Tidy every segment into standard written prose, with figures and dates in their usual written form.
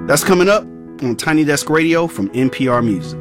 That's coming up on Tiny Desk Radio from NPR Music.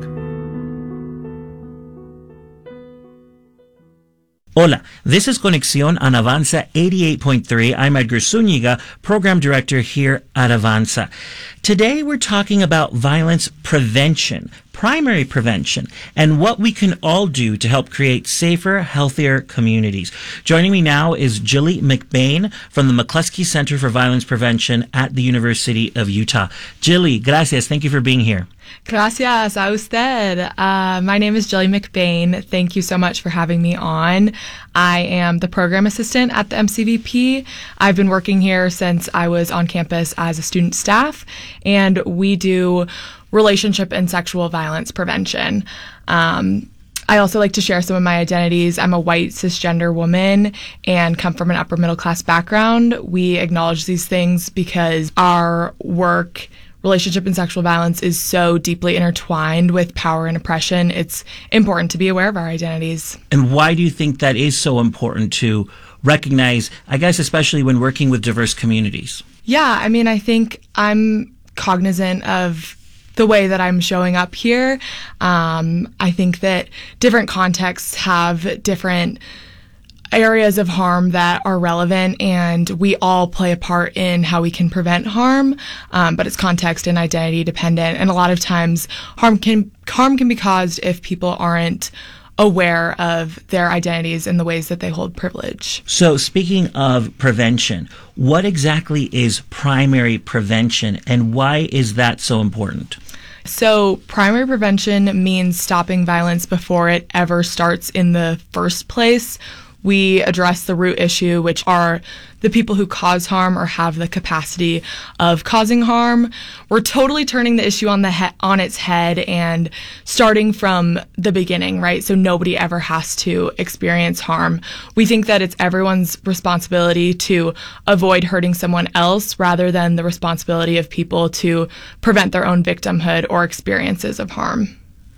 Hola, this is Conexión on Avanza 88.3. I'm Edgar Zúñiga, Program Director here at Avanza. Today we're talking about violence prevention, primary prevention, and what we can all do to help create safer, healthier communities. Joining me now is Jilly McBain from the McCluskey Center for Violence Prevention at the University of Utah. Jilly, gracias. Thank you for being here. Gracias a usted. My name is Jilly McBain. Thank you so much for having me on. I am the program assistant at the MCVP. I've been working here since I was on campus as a student staff, and we do relationship and sexual violence prevention. I also like to share some of my identities. I'm a white cisgender woman and come from an upper middle class background. We acknowledge these things because our work, relationship and sexual violence, is so deeply intertwined with power and oppression. It's important to be aware of our identities. And why do you think that is so important to recognize, I guess, especially when working with diverse communities? Yeah, I mean, I think I'm cognizant of the way that I'm showing up here. I think that different contexts have different areas of harm that are relevant, and we all play a part in how we can prevent harm, but it's context and identity dependent. And a lot of times harm can be caused if people aren't aware of their identities and the ways that they hold privilege. So speaking of prevention, what exactly is primary prevention, and why is that so important? So primary prevention means stopping violence before it ever starts in the first place. We address the root issue, which are the people who cause harm or have the capacity of causing harm. We're totally turning the issue on its head and starting from the beginning, right? So nobody ever has to experience harm. We think that it's everyone's responsibility to avoid hurting someone else rather than the responsibility of people to prevent their own victimhood or experiences of harm.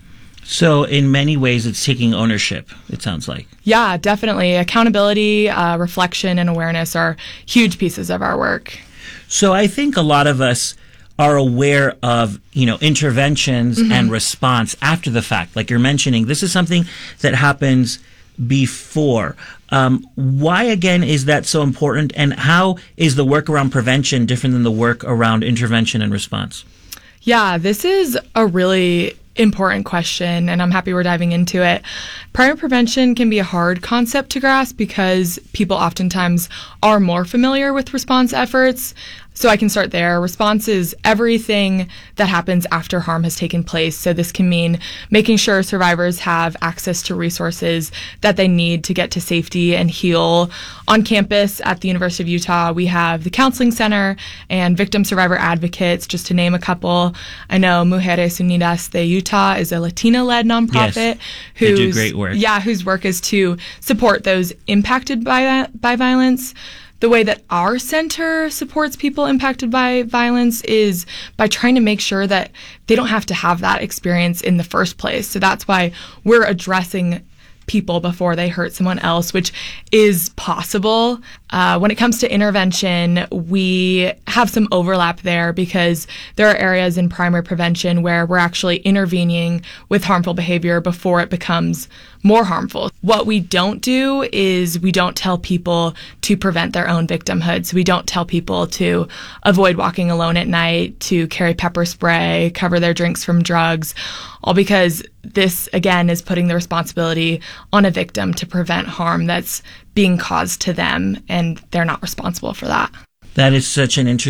So in many ways, it's taking ownership, it sounds like. Yeah, definitely. Accountability, reflection, and awareness are huge pieces of our work. So I think a lot of us are aware of, interventions and response after the fact. Like you're mentioning, this is something that happens before. Why, again, is that so important? And how is the work around prevention different than the work around intervention and response? Yeah, this is a really important question, and I'm happy we're diving into it. Primary prevention can be a hard concept to grasp because people oftentimes are more familiar with response efforts. So I can start there. Response is everything that happens after harm has taken place. So this can mean making sure survivors have access to resources that they need to get to safety and heal. On campus at the University of Utah, we have the Counseling Center and Victim Survivor Advocates, just to name a couple. I know Mujeres Unidas de Utah is a Latina-led nonprofit they do great work. Yeah, whose work is to support those impacted by violence. The way that our center supports people impacted by violence is by trying to make sure that they don't have to have that experience in the first place. So that's why we're addressing people before they hurt someone else, which is possible. When it comes to intervention, we have some overlap there because there are areas in primary prevention where we're actually intervening with harmful behavior before it becomes more harmful. What we don't do is we don't tell people to prevent their own victimhood. So we don't tell people to avoid walking alone at night, to carry pepper spray, cover their drinks from drugs, all because this, again, is putting the responsibility on a victim to prevent harm that's being caused to them, and they're not responsible for that. That is such an interesting